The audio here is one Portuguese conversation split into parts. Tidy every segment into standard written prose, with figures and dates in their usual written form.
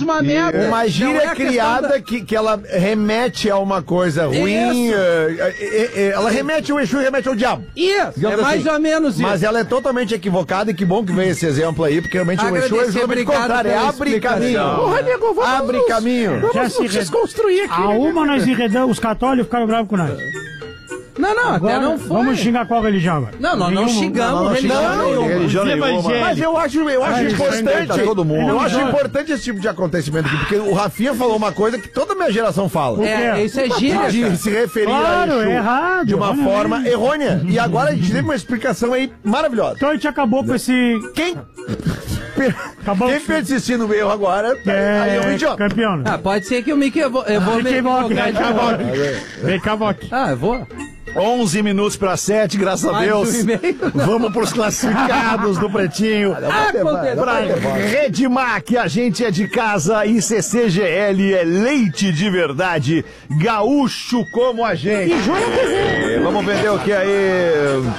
mesma merda. Uma gíria criada que ela remete a uma coisa ruim. Ela remete ao Exu e remete ao diabo. Isso, é mais ou menos isso. Mas ela é totalmente equivocada e que bom que veio esse exemplo aí, porque realmente o Exu é justamente o contrário, é abre caminho. Porra, nego, vamos abre caminho. Vamos nos desconstruir aqui. A uma nós enredamos, os católicos ficaram bravos com nós. Não, agora, até não foi. Vamos xingar qual religião agora? Não, nós não xingamos religião nenhuma. Mas eu acho importante. Todo mundo. Eu acho importante esse tipo de acontecimento aqui, porque o Rafinha falou uma coisa que toda a minha geração fala. Isso é gíria. De se referir a Exu errado, de uma forma errônea. E agora a gente teve uma explicação aí maravilhosa. Então a gente acabou com esse... Quem persistir no erro agora aí é um idiota. Campeão. Pode ser que o Mickey eu vou Vem cá, Boque. eu vou. 11 minutos para 7, graças a Deus. Vamos pros classificados do Pretinho. Pra Redmac, a gente é de casa e CCGL é leite de verdade, gaúcho como a gente. Vamos vender o que aí?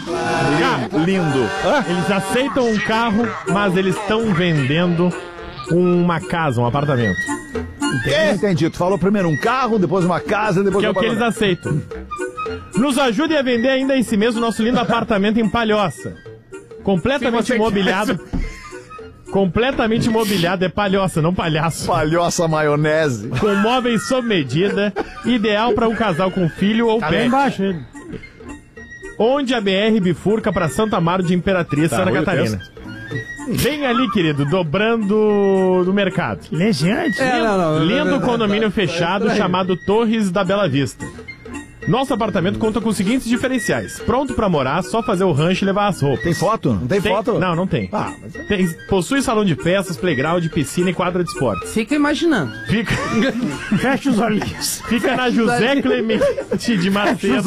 Lindo. Eles aceitam um carro, mas eles estão vendendo uma casa, um apartamento. Entendi. Tu falou primeiro um carro, depois uma casa, depois que é o que eles aceitam. Nos ajudem a vender ainda em si mesmo nosso lindo apartamento em Palhoça. Completamente imobiliado. Completamente imobiliado, é Palhoça, não palhaço. Palhoça maionese. Com móveis sob medida, ideal para um casal com filho ou pet. Embaixo ele. Onde a BR bifurca para Santa Amaro de Imperatriz, Santa Catarina. Vem ali, querido, dobrando no mercado. Legende. Lindo condomínio fechado chamado Torres da Bela Vista. Nosso apartamento conta com os seguintes diferenciais. Pronto pra morar, só fazer o rancho e levar as roupas. Tem foto? Não tem foto? Não, não tem. Possui salão de festas, playground, piscina e quadra de esportes. Fica imaginando. Fecha os olhinhos. Fica na José Clemente de Macedo,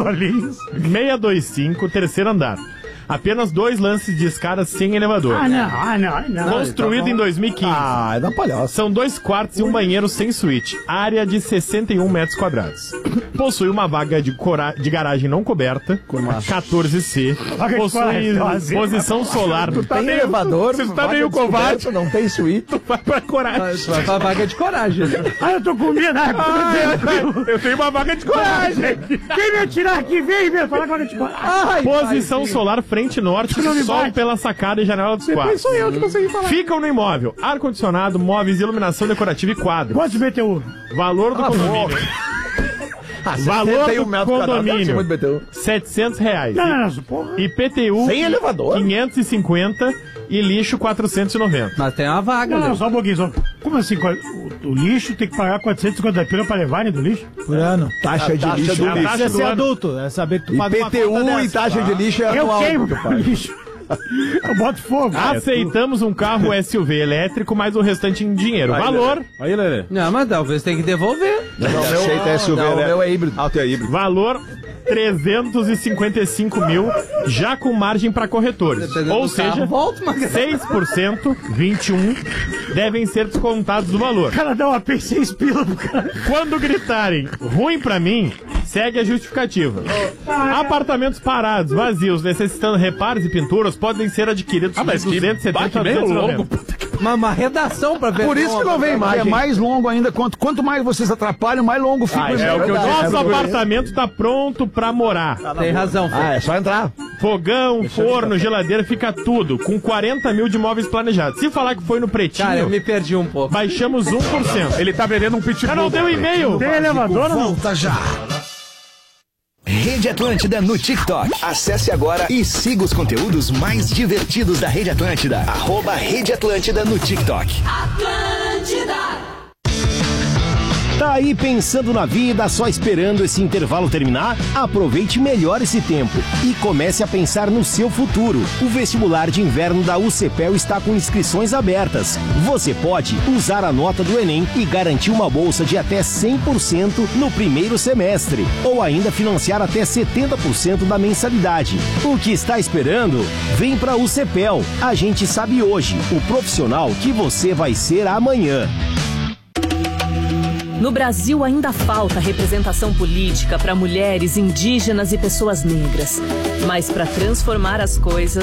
625, terceiro andar. Apenas 2 lances de escada sem elevador. Não. Construído em 2015. É da Palhoça. São 2 quartos e um banheiro sem suíte. Área de 61 metros quadrados. Possui uma vaga de garagem não coberta. 14C. Possui posição solar. Tu tá meio elevador. Você tá meio covarde. Não tem suíte. Tu vai pra coragem. Tu vai pra vaga de coragem. Eu tô com medo. Eu tenho uma vaga de coragem. Quem me tirar aqui, vem falar com a vaga de coragem. Posição solar frente norte, sol pela sacada e janela dos quartos. Sou eu que consegui falar. Ficam no imóvel, ar-condicionado, móveis, iluminação decorativa e quadros. Quantos BTU? Valor do condomínio. Valor do condomínio, R$700. Não, porra. IPTU, sem elevador, 550 e lixo 490. Mas tem uma vaga, Não, só um pouquinho. Como assim? O lixo tem que pagar 450 pila pra levarem do lixo? Por ano. Taxa de lixo. Taxa é ser adulto. É saber que tu paga uma IPTU conta e taxa de lixo é Eu anual. queimo o lixo. Eu boto fogo. Aceitamos um carro SUV elétrico, mais o restante em dinheiro. Valor. Aí, Lelê. Não, mas talvez tem que devolver. Aceita SUV, o meu é híbrido. O teu é híbrido. Valor 355 mil, já com margem para corretores. Ou seja, 6%, 21, devem ser descontados do valor. O cara dá uma P6 pila pro cara. Quando gritarem ruim pra mim, segue a justificativa. Apartamentos parados, vazios, necessitando reparos e pinturas, podem ser adquiridos por 270 a 290. Uma redação pra ver. Por isso que não vem imagem. É mais longo ainda. Quanto mais vocês atrapalham, mais longo fica. Nosso apartamento tá pronto pra morar. Tem razão. É só entrar. Fogão, forno, geladeira, fica tudo. Com 40 mil de móveis planejados. Se falar que foi no Pretinho... Cara, eu me perdi um pouco. Baixamos 1%. Ele tá vendendo um pitbull. Não deu e-mail. Tem elevador, não? Volta já. Rede Atlântida no TikTok. Acesse agora e siga os conteúdos mais divertidos da Rede Atlântida. @Rede Atlântida no TikTok. Atlântida. Tá aí pensando na vida, só esperando esse intervalo terminar? Aproveite melhor esse tempo e comece a pensar no seu futuro. O vestibular de inverno da UCPEL está com inscrições abertas. Você pode usar a nota do Enem e garantir uma bolsa de até 100% no primeiro semestre, ou ainda financiar até 70% da mensalidade. O que está esperando? Vem para a UCPEL. A gente sabe hoje o profissional que você vai ser amanhã. No Brasil ainda falta representação política para mulheres, indígenas e pessoas negras. Mas para transformar as coisas,